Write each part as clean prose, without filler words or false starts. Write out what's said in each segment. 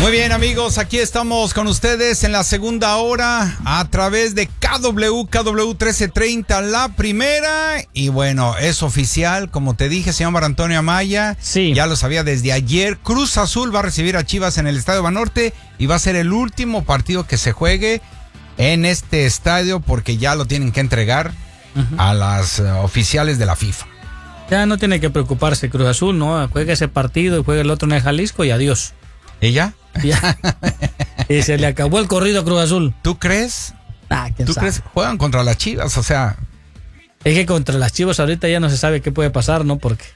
Muy bien, amigos, aquí estamos con ustedes en la segunda hora a través de KW 1330, la primera. Y bueno, es oficial, como te dije, se llama Antonio Amaya. Sí. Ya lo sabía desde ayer. Cruz Azul va a recibir a Chivas en el Estadio Banorte y va a ser el último partido que se juegue en este estadio porque ya lo tienen que entregar a las oficiales de la FIFA. Ya no tiene que preocuparse Cruz Azul, ¿no? Juega ese partido y juega el otro en el Jalisco y adiós. ¿Y ya? Ya. Y se le acabó el corrido a Cruz Azul. ¿Tú crees? ¿Quién sabe? ¿Crees? Juegan contra las Chivas, o sea... Es que contra las Chivas ahorita ya no se sabe qué puede pasar, ¿no? Porque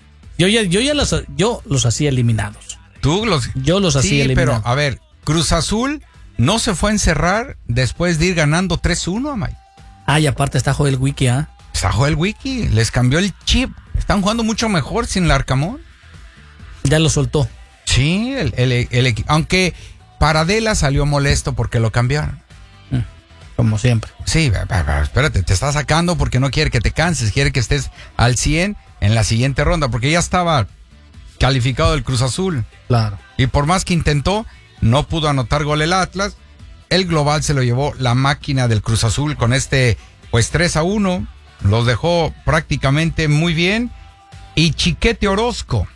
yo los hacía eliminados. Yo los hacía eliminados. Pero, a ver, Cruz Azul no se fue a encerrar después de ir ganando 3-1, Amay. Y aparte está Joel Wiki, ¿ah? Está Joel Wiki, les cambió el chip. Están jugando mucho mejor sin Larcamón. Ya lo soltó. Sí, aunque Paradela salió molesto porque lo cambiaron. Como siempre. Sí, espérate, te está sacando porque no quiere que te canses, quiere que estés al 100 en la siguiente ronda, porque ya estaba calificado el Cruz Azul. Claro. Y por más que intentó, no pudo anotar gol el Atlas. El global se lo llevó la máquina del Cruz Azul con pues 3-1. Los dejó prácticamente muy bien. Y Chiquete Orozco,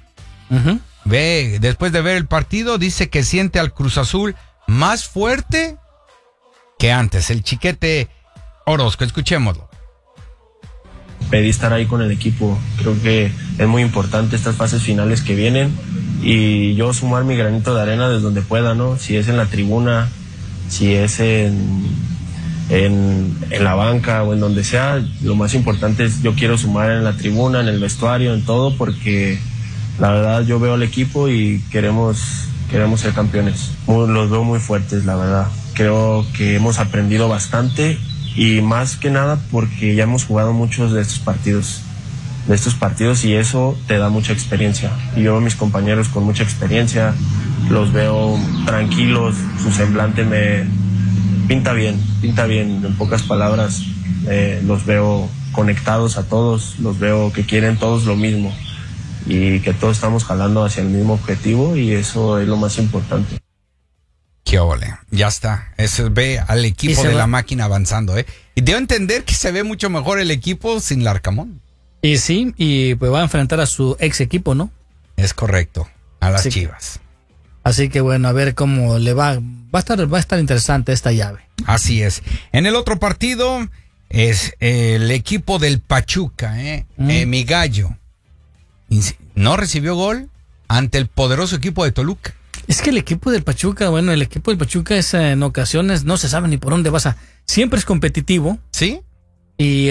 después de ver el partido, dice que siente al Cruz Azul más fuerte que antes. El Chiquete Orozco, escuchémoslo. Pedí estar ahí con el equipo. Creo que es muy importante estas fases finales que vienen y yo sumar mi granito de arena desde donde pueda, ¿no? Si es en la tribuna, si es en la banca o en donde sea, lo más importante es yo quiero sumar en la tribuna, en el vestuario, en todo, porque la verdad yo veo al equipo y queremos ser campeones. Los veo muy fuertes, la verdad. Creo que hemos aprendido bastante y más que nada porque ya hemos jugado muchos de estos partidos y eso te da mucha experiencia. Y yo veo a mis compañeros con mucha experiencia, los veo tranquilos, su semblante me pinta bien, en pocas palabras. Los veo conectados a todos, los veo que quieren todos lo mismo y que todos estamos jalando hacia el mismo objetivo y eso es lo más importante. Qué ole, ya está. Eso ve al equipo de la máquina avanzando, Y debo entender que se ve mucho mejor el equipo sin Larcamón. Y sí, y pues va a enfrentar a su ex equipo, ¿no? Es correcto, a las Chivas. Así que bueno, a ver cómo le va. Va a estar interesante esta llave. Así es. En el otro partido es el equipo del Pachuca, mi gallo. No recibió gol ante el poderoso equipo de Toluca. Es que el equipo del Pachuca, es en ocasiones no se sabe ni por dónde vas siempre es competitivo. ¿Sí? Y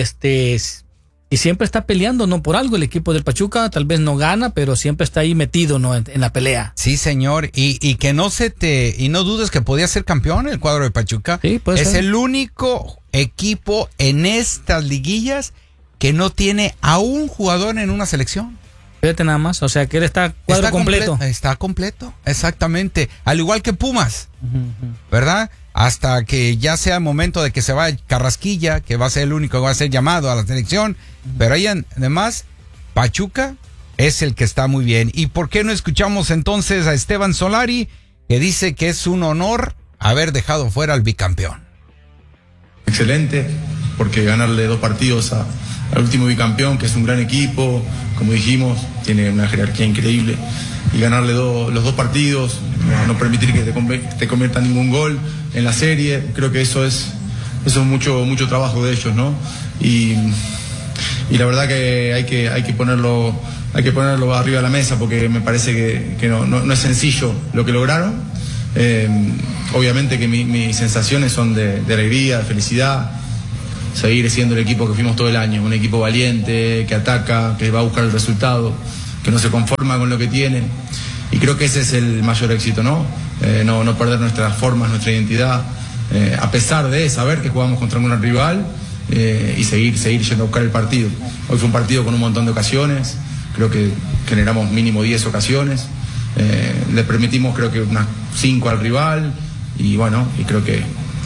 y siempre está peleando, ¿no? Por algo el equipo del Pachuca tal vez no gana, pero siempre está ahí metido, ¿no? En la pelea. Sí, señor. Y que no no dudes que podía ser campeón el cuadro de Pachuca. Sí, puede ser. Es el único equipo en estas liguillas que no tiene a un jugador en una selección. Fíjate nada más, o sea que él está cuadro completo. Está completo, exactamente. Al igual que Pumas, ¿verdad? Hasta que ya sea momento de que se vaya Carrasquilla, que va a ser el único que va a ser llamado a la selección. Pero ahí además, Pachuca es el que está muy bien. ¿Y por qué no escuchamos entonces a Esteban Solari, que dice que es un honor haber dejado fuera al bicampeón? Excelente, porque ganarle 2 partidos al último bicampeón, que es un gran equipo, como dijimos, tiene una jerarquía increíble, y ganarle los 2 partidos, no permitir que te conviertan ningún gol en la serie, creo que eso es mucho trabajo de ellos, ¿no? Y la verdad que hay que ponerlo arriba de la mesa, porque me parece que no es sencillo lo que lograron. Obviamente que mis sensaciones son de alegría, de felicidad, seguir siendo el equipo que fuimos todo el año, un equipo valiente, que ataca, que va a buscar el resultado, que no se conforma con lo que tiene, y creo que ese es el mayor éxito, ¿no? No perder nuestras formas, nuestra identidad, a pesar de saber que jugamos contra un gran rival, y seguir yendo a buscar el partido. Hoy fue un partido con un montón de ocasiones, creo que generamos mínimo 10 ocasiones, le permitimos creo que unas 5 al rival, y bueno, y creo que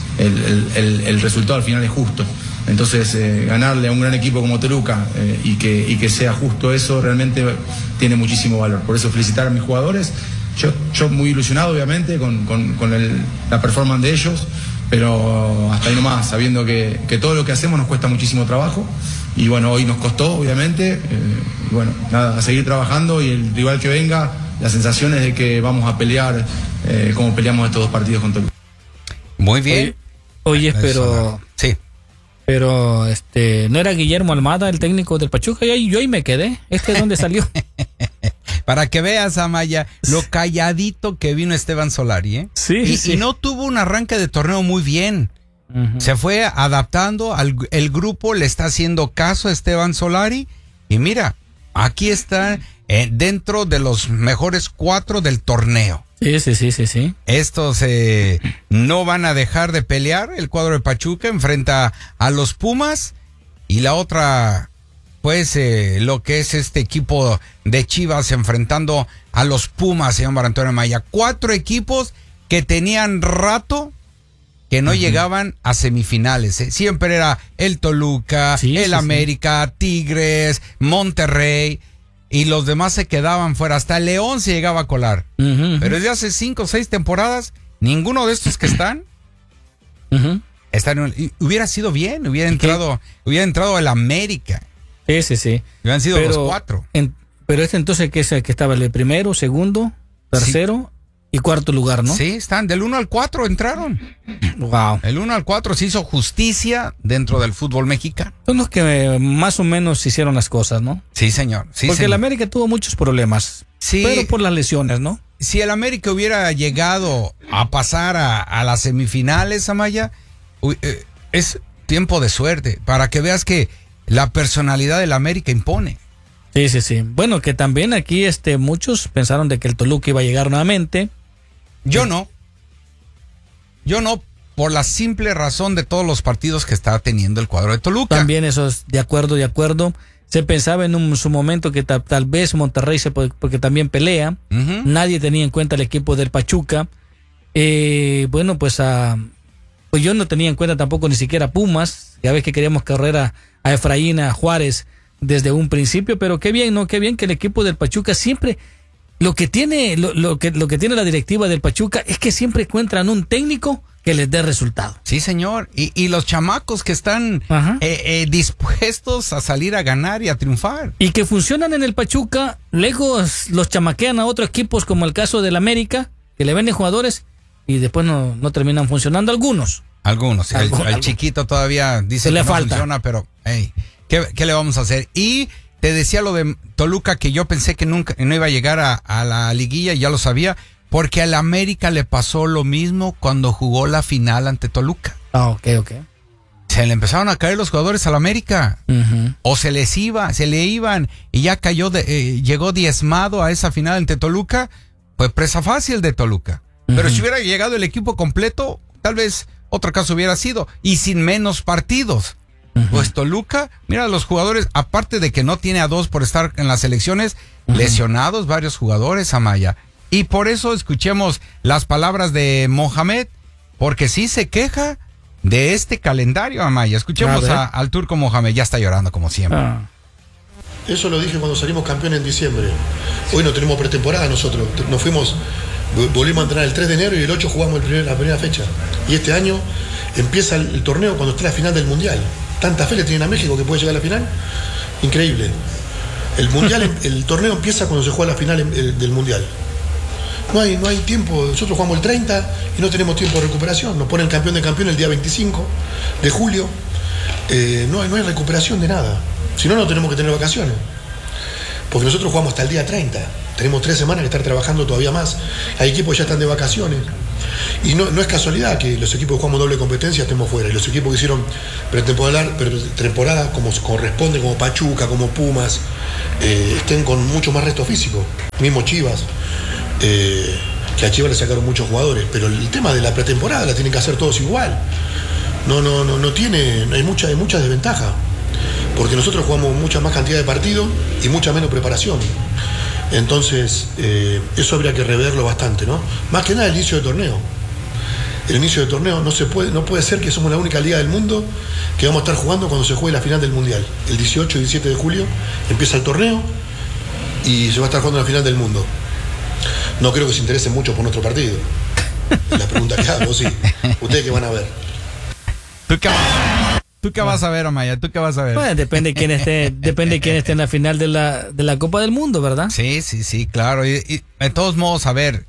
el resultado al final es justo. Entonces ganarle a un gran equipo como Toluca y que sea justo eso realmente tiene muchísimo valor. Por eso felicitar a mis jugadores yo muy ilusionado, obviamente, con la performance de ellos, pero hasta ahí nomás, sabiendo que todo lo que hacemos nos cuesta muchísimo trabajo. Y bueno, hoy nos costó, obviamente. Y bueno, nada, a seguir trabajando, y el rival que venga, la sensación es de que vamos a pelear como peleamos estos 2 partidos con Toluca. Muy bien. Oye, pero... Sí. Pero ¿no era Guillermo Almada el técnico del Pachuca? Yo ahí me quedé. ¿De dónde salió? Para que veas, Amaya, lo calladito que vino Esteban Solari, ¿eh? Sí, y no tuvo un arranque de torneo muy bien. Uh-huh. Se fue adaptando, el grupo le está haciendo caso a Esteban Solari, y mira, aquí está dentro de los mejores 4 del torneo. Sí. Estos no van a dejar de pelear. El cuadro de Pachuca enfrenta a los Pumas, y la otra, pues lo que es este equipo de Chivas enfrentando a los Pumas, señor Mario Antonio Amaya. 4 equipos que tenían rato que no llegaban a semifinales. Siempre era el Toluca, América, Tigres, Monterrey, y los demás se quedaban fuera. Hasta León se llegaba a colar. Pero desde hace 5 o 6 temporadas, ninguno de estos que están, hubiera sido bien, hubiera entrado el América. Sí. Hubieran sido los 4. Pero entonces, que estaba el primero, segundo, tercero y cuarto lugar, ¿no? Sí, están del 1 al 4 entraron. Wow. El 1 al 4 se hizo justicia dentro del fútbol mexicano. Son los que más o menos hicieron las cosas, ¿no? Sí, señor. Porque el América tuvo muchos problemas. Sí. Pero por las lesiones, ¿no? Si el América hubiera llegado a pasar a las semifinales, Amaya, es tiempo de suerte, para que veas que la personalidad del América impone. Sí. Bueno, que también aquí muchos pensaron de que el Toluca iba a llegar nuevamente. Yo no, por la simple razón de todos los partidos que está teniendo el cuadro de Toluca. También eso es de acuerdo. Se pensaba en su momento que tal vez Monterrey, porque también pelea. Nadie tenía en cuenta el equipo del Pachuca. Bueno, pues yo no tenía en cuenta tampoco ni siquiera Pumas. Ya ves que queríamos correr a Efraín, a Juárez desde un principio, pero qué bien, ¿no? Qué bien que el equipo del Pachuca siempre... Lo que tiene la directiva del Pachuca es que siempre encuentran un técnico que les dé resultado. Sí, señor. Y los chamacos que están dispuestos a salir a ganar y a triunfar. Y que funcionan en el Pachuca, luego los chamaquean a otros equipos, como el caso del América, que le venden jugadores y después no terminan funcionando algunos. Algunos. El chiquito todavía dice que no funciona, pero hey, ¿qué le vamos a hacer? Y te decía lo de Toluca, que yo pensé que nunca no iba a llegar a la liguilla, y ya lo sabía, porque al América le pasó lo mismo cuando jugó la final ante Toluca. Ok. Se le empezaron a caer los jugadores al América, o se le iban, y ya llegó diezmado a esa final ante Toluca. Pues presa fácil de Toluca. Pero si hubiera llegado el equipo completo, tal vez otro caso hubiera sido, y sin menos partidos. Pues Toluca, mira, los jugadores, aparte de que no tiene a 2 por estar en las selecciones, lesionados varios jugadores, Amaya. Y por eso escuchemos las palabras de Mohamed, porque sí se queja de este calendario, Amaya. Escuchemos al turco Mohamed, ya está llorando como siempre. Eso lo dije cuando salimos campeones en diciembre. Hoy no tenemos pretemporada nosotros, nos fuimos, volvimos a entrenar el 3 de enero y el 8 jugamos la primera fecha. Y este año empieza el torneo cuando está la final del Mundial. Tanta fe le tienen a México que puede llegar a la final. Increíble. El mundial, el torneo empieza cuando se juega la final del Mundial. No hay tiempo. Nosotros jugamos el 30 y no tenemos tiempo de recuperación. Nos ponen campeón de campeón el día 25 de julio. No hay recuperación de nada. Si no, no tenemos que tener vacaciones. Porque nosotros jugamos hasta el día 30. Tenemos 3 semanas que estar trabajando todavía más. Hay equipos que ya están de vacaciones. Y no es casualidad que los equipos que jugamos doble competencia estemos fuera. Y los equipos que hicieron pretemporada como corresponde, como Pachuca, como Pumas, estén con mucho más resto físico. Mismo Chivas, que a Chivas le sacaron muchos jugadores. Pero el tema de la pretemporada la tienen que hacer todos igual. Hay mucha desventaja. Porque nosotros jugamos mucha más cantidad de partidos y mucha menos preparación. Entonces, eso habría que reverlo bastante, ¿no? Más que nada el inicio del torneo. El inicio del torneo no puede ser que somos la única liga del mundo que vamos a estar jugando cuando se juegue la final del Mundial. El 18 y 17 de julio empieza el torneo y se va a estar jugando la final del mundo. no creo que se interesen mucho por nuestro partido. La pregunta que hago, sí. ¿Ustedes qué van a ver? ¿Tú qué vas a ver, Amaya? ¿Tú qué vas a ver? Bueno, depende de quién esté en la final de la Copa del Mundo, ¿verdad? Sí, claro. Y de todos modos, a ver,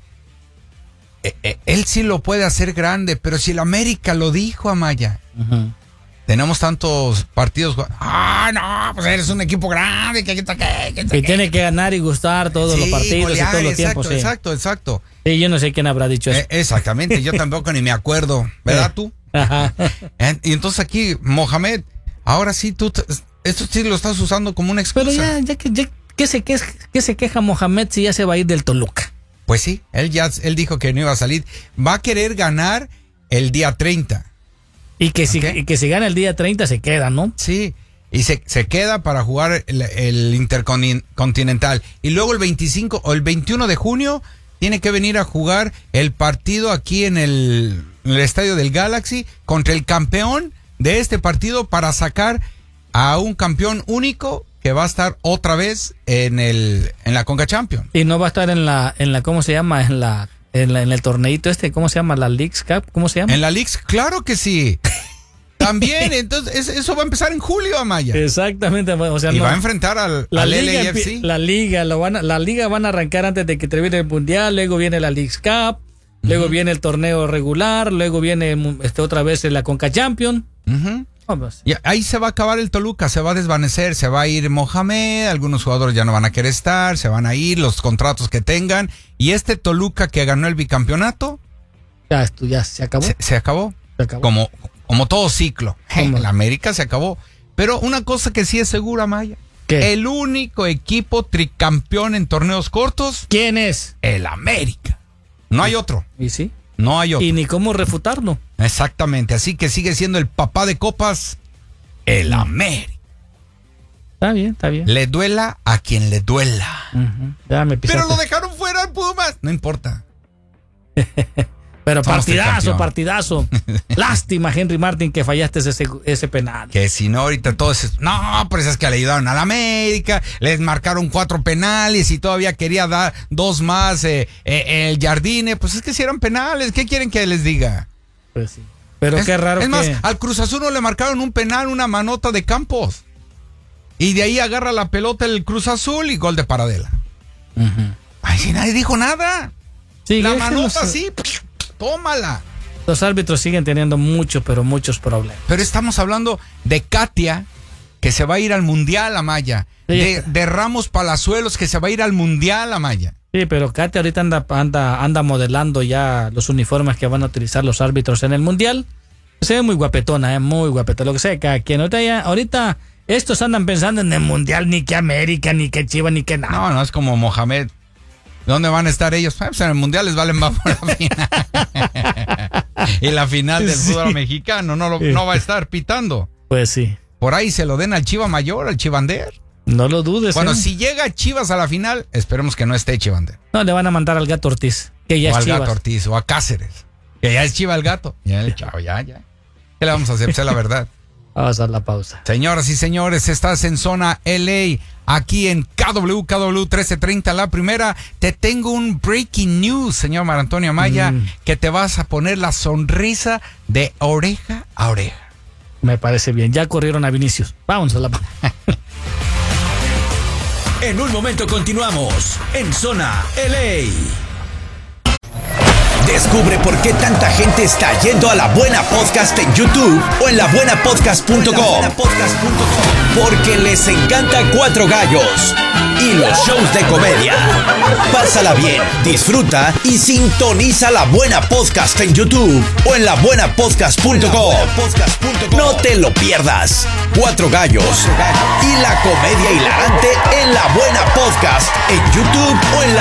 él sí lo puede hacer grande, pero si el América lo dijo, Amaya. Uh-huh. Tenemos tantos partidos. No, pues eres un equipo grande. Que tiene que ganar y gustar todos los partidos y todos los tiempos. Exacto. Sí, yo no sé quién habrá dicho eso. Exactamente, yo tampoco ni me acuerdo. ¿Verdad tú? Ajá. Y entonces aquí, Mohamed, ahora sí esto sí lo estás usando como una excusa. Pero ¿qué se queja Mohamed si ya se va a ir del Toluca? Pues sí, él dijo que no iba a salir. Va a querer ganar el día 30. Y que si gana el día 30 se queda, ¿no? Sí, y se queda para jugar el Intercontinental. Y luego el 25 o el 21 de junio tiene que venir a jugar el partido aquí en el estadio del Galaxy contra el campeón de este partido para sacar a un campeón único que va a estar otra vez en la Conca Champions. Y no va a estar en la ¿cómo se llama? En el torneito ¿cómo se llama? ¿La Leagues Cup? ¿Cómo se llama? En la Leagues, claro que sí. También, entonces eso va a empezar en julio, Amaya. Exactamente, o sea, y va a enfrentar al LAFC. La liga van a arrancar antes de que termine el Mundial, luego viene la Leagues Cup, luego viene el torneo regular, luego viene otra vez la Conca Champions. Y ahí se va a acabar el Toluca, se va a desvanecer, se va a ir Mohamed, algunos jugadores ya no van a querer estar, se van a ir, los contratos que tengan, y este Toluca que ganó el bicampeonato ya se acabó. Se acabó. Como todo ciclo. El América se acabó. Pero una cosa que sí es segura, Maya. ¿Qué? El único equipo tricampeón en torneos cortos. ¿Quién es? El América. No hay otro. ¿Y sí? No hay otro. Y ni cómo refutarlo. Exactamente. Así que sigue siendo el papá de copas, el América. Está bien. Le duela a quien le duela. Uh-huh. Ya me pisaste. Pero lo dejaron fuera al Pumas. No importa. Pero partidazo. Lástima, Henry Martin, que fallaste ese penal. Que si no, ahorita todos... No, pues es que le ayudaron a la América, les marcaron 4 penales y todavía quería dar 2 más el Jardine. Pues es que si eran penales, ¿qué quieren que les diga? Pues sí. Pero qué raro es más, al Cruz Azul no le marcaron un penal, una manota de Campos. Y de ahí agarra la pelota el Cruz Azul y gol de Paradela. Uh-huh. Ay, si nadie dijo nada. Sí, la manota sí... Tómala. Los árbitros siguen teniendo muchos problemas. Pero estamos hablando de Katia, que se va a ir al Mundial, Amaya. Sí. De Ramos Palazuelos, que se va a ir al Mundial, Amaya. Sí, pero Katia ahorita anda modelando ya los uniformes que van a utilizar los árbitros en el Mundial. Se ve muy guapetona, muy guapetona. Lo que sea, cada quien. Ahorita estos andan pensando en el Mundial, ni que América, ni que Chivas, ni que nada. No es como Mohamed. ¿Dónde van a estar ellos? Pues en el Mundial les valen más por la final. Y la final del fútbol mexicano no va a estar pitando. Pues sí. Por ahí se lo den al Chiva Mayor, al Chivander. No lo dudes. Bueno, si llega Chivas a la final, esperemos que no esté Chivander. No, le van a mandar al Gato Ortiz, que ya o es Chivas. O al Gato Ortiz, o a Cáceres, que ya es Chiva el Gato. Ya. ¿Qué le vamos a hacer? Pues es la verdad. Vamos a dar la pausa. Señoras y señores, estás en Zona LA, aquí en KW 1330, la primera. Te tengo un breaking news, señor Mar Antonio Amaya, que te vas a poner la sonrisa de oreja a oreja. Me parece bien. Ya corrieron a Vinicius. Vamos a la pausa. En un momento continuamos en Zona LA. Descubre por qué tanta gente está yendo a La Buena Podcast en YouTube o en labuenapodcast.com. Porque les encanta Cuatro Gallos y los shows de comedia. Pásala bien, disfruta y sintoniza La Buena Podcast en YouTube o en labuenapodcast.com. No te lo pierdas. Cuatro Gallos y la comedia hilarante en La Buena Podcast en YouTube o en